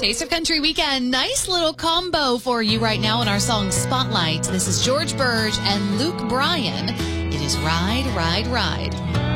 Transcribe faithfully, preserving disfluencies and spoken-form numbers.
Taste of Country Weekend. Nice little combo for you right now in our song Spotlight. This is George Burge and Luke Bryan. It is Ride, Ride, Ride.